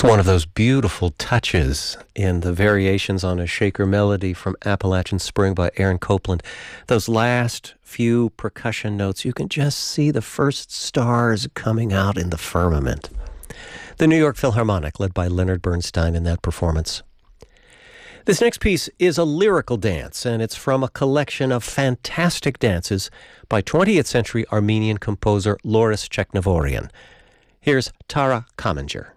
One of those beautiful touches in the variations on a Shaker melody from Appalachian Spring by Aaron Copland. Those last few percussion notes, you can just see the first stars coming out in the firmament. The New York Philharmonic, led by Leonard Bernstein in that performance. This next piece is a lyrical dance, and it's from a collection of fantastic dances by 20th century Armenian composer Loris Cheknevorian. Here's Tara Kamenger.